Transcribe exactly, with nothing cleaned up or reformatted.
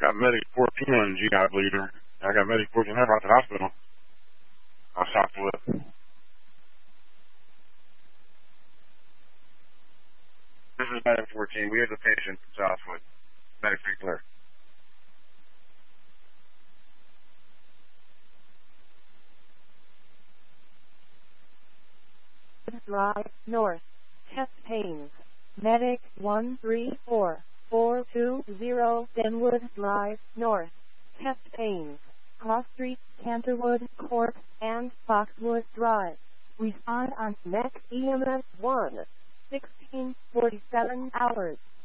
got Medic fourteen on G I bleeder. I got Medic fourteen. I brought to the hospital. I shot the lip. This is Medic fourteen. We have the patient from Southwood. Medic three clear. Drive north. Chest pains. Medic one three four four two zero Denwood Drive north. Chest pains. Cross Street, Canterwood, Court, and Foxwood Drive. Respond on next E M S one. sixteen forty-seven hours.